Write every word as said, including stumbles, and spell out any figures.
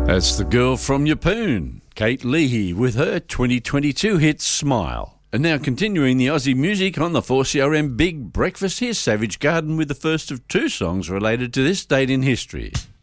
That's the girl from Yeppoon, Kate Leahy, with her twenty twenty-two hit Smile. And now continuing the Aussie music on the four C R M Big Breakfast, here's Savage Garden with the first of two songs related to this date in history.